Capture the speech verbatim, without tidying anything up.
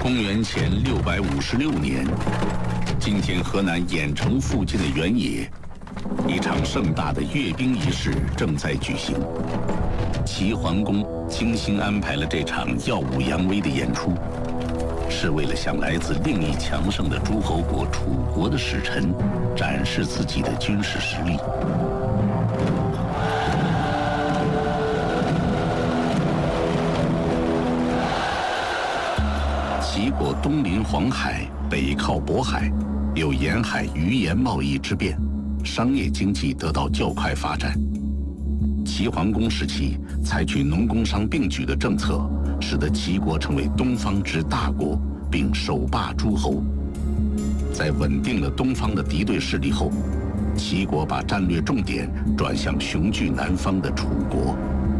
公元前六百五十六年，今天河南兖城附近的原野，一场盛大的阅兵仪式正在举行。齐桓公精心安排了这场耀武扬威的演出，是为了向来自另一强盛的诸侯国楚国的使臣展示自己的军事实力。齐国东临黄海，北靠渤海，有沿海鱼盐贸易之便，商业经济得到较快发展。齐桓公时期采取农工商并举的政策，使得齐国成为东方之大国，并首霸诸侯。在稳定了东方的敌对势力后，齐国把战略重点转向雄踞南方的楚国。